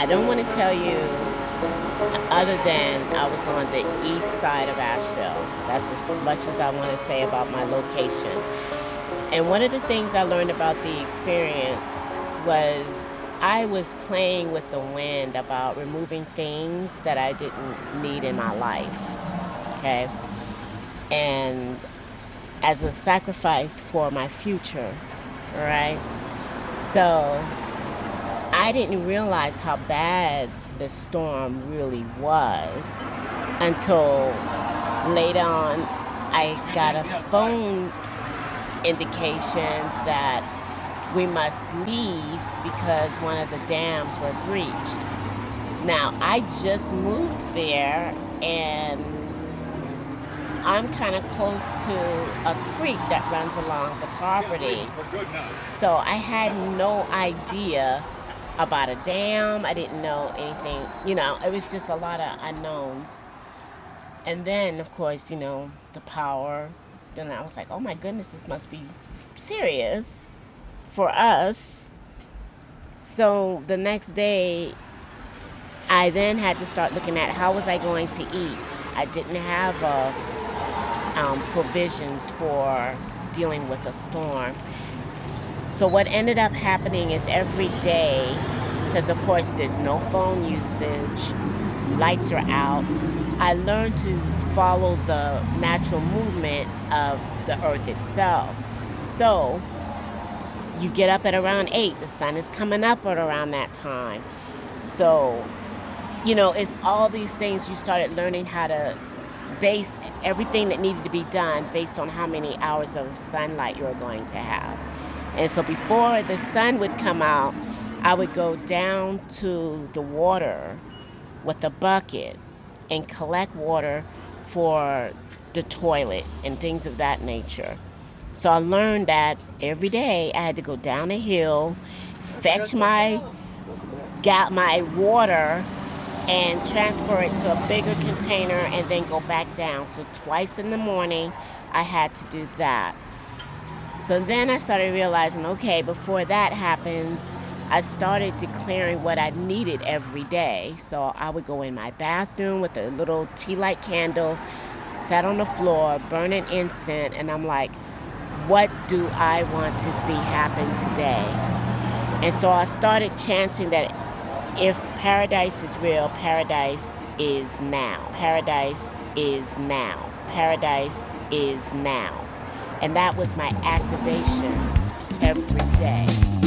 I don't want to tell you other than I was on the east side of Asheville. That's as much as I want to say about my location. And one of the things I learned about the experience was I was playing with the wind about removing things that I didn't need in my life. Okay. And as a sacrifice for my future, right? So I didn't realize how bad the storm really was until later on I got a phone indication that we must leave because one of the dams were breached. Now, I just moved there and I'm kind of close to a creek that runs along the property. So I had no idea about a dam. I didn't know anything. It was just a lot of unknowns. And then, of course, the power. Then I was like, oh my goodness, this must be serious for us. So the next day, I then had to start looking at how was I going to eat. I didn't have provisions for dealing with a storm. So what ended up happening is every day, because of course there's no phone usage, lights are out, I learned to follow the natural movement of the earth itself. So you get up at around 8, the sun is coming up at around that time. So, it's all these things you started learning how to base everything that needed to be done based on how many hours of sunlight you were going to have. And so before the sun would come out, I would go down to the water with a bucket and collect water for the toilet and things of that nature. So I learned that every day I had to go down a hill, fetch my water, and transfer it to a bigger container and then go back down. So twice in the morning, I had to do that. So then I started realizing, okay, before that happens, I started declaring what I needed every day. So I would go in my bathroom with a little tea light candle, sat on the floor, burning incense, and I'm like, what do I want to see happen today? And so I started chanting that if paradise is real, paradise is now. Paradise is now. Paradise is now. And that was my activation every day.